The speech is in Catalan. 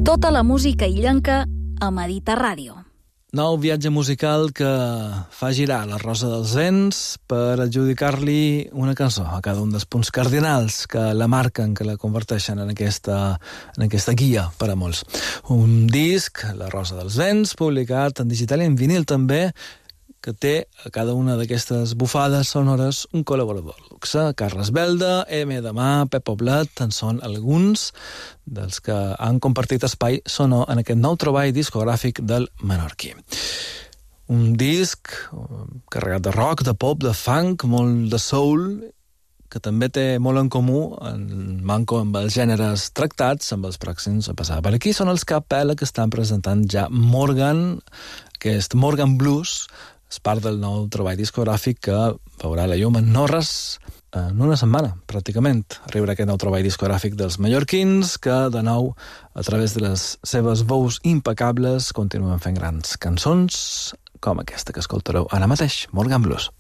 Tota la música illenca a Mediterràdio. Nou viatge musical que fa girar la Rosa dels Vents per adjudicar-li una cançó a cada un dels punts cardinals que la marquen, que la converteixen en aquesta guia per a molts. Un disc, La Rosa dels Vents, publicat en digital i en vinil també, que té a cada una d'aquestes bufades sonores un col·laborador luxe. Carles Belda, M. Demà, Pep Poblet, en són alguns dels que han compartit espai sonor en aquest nou treball discogràfic del menorquí. Un disc carregat de rock, de pop, de funk, molt de soul, que també té molt en comú en manco amb els gèneres tractats, amb els pròxims a passar per aquí. Són els Capella que estan presentant ja Morgan, aquest Morgan Blues, és part del nou treball discogràfic que veurà la llum en no res en una setmana, pràcticament. Arribarà aquest nou treball discogràfic dels mallorquins que, de nou, a través de les seves veus impecables, continuen fent grans cançons com aquesta que escoltareu ara mateix, Morgan Blues.